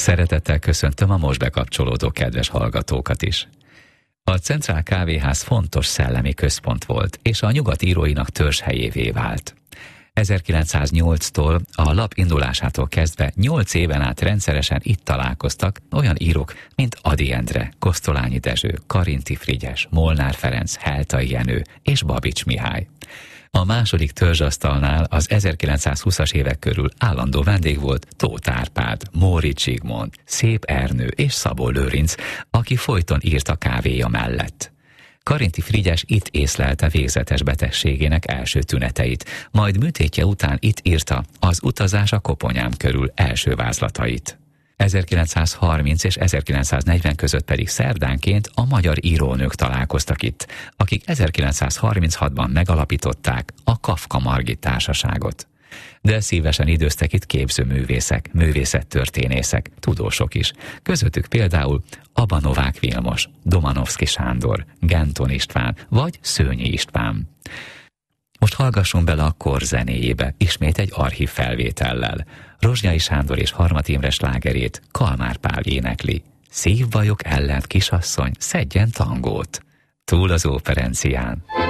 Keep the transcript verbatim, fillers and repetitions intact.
Szeretettel köszöntöm a most bekapcsolódó kedves hallgatókat is. A Centrál Kávéház fontos szellemi központ volt, és a nyugat íróinak törzshelyévé vált. ezerkilencszáznyolctól a lap indulásától kezdve nyolc éven át rendszeresen itt találkoztak olyan írók, mint Ady Endre, Kosztolányi Dezső, Karinthy Frigyes, Molnár Ferenc, Heltai Jenő és Babics Mihály. A második törzsasztalnál az ezerkilencszázhúszas évek körül állandó vendég volt Tóth Árpád, Móricz Zsigmond, Szép Ernő és Szabó Lőrinc, aki folyton írt a kávéja mellett. Karinthy Frigyes itt észlelte végzetes betegségének első tüneteit, majd műtétje után itt írta az Utazás a koponyám körül első vázlatait. ezerkilencszázharminc és ezerkilencszáznegyven között pedig szerdánként a magyar írónők találkoztak itt, akik ezerkilencszázharminchatban megalapították a Kafka Margit Társaságot. De szívesen időztek itt képzőművészek, művészettörténészek, tudósok is. Közöttük például Aba Novák Vilmos, Domanovszky Sándor, Genton István vagy Szőnyi István. Most hallgassunk bele a kor zenéjébe, ismét egy archív felvétellel. Rozsnyai Sándor és Harmat Imre slágerét Kalmár Pál énekli. Szívbajok ellen, kisasszony, szedjen tangót. Túl az óperencián.